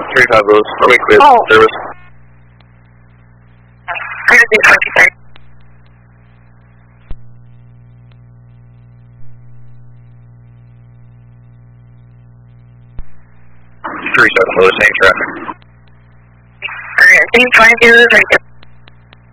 35 Lewis, let me clear service. I'm going to do 23. 37 Lewis, same traffic. Alright, same 5 zeros, right there.